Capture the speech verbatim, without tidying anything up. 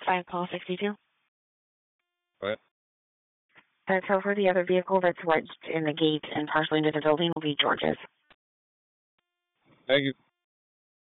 five Paul sixty-two. What? The tow for the other vehicle that's wedged in the gate and partially into the building will be George's. Thank you.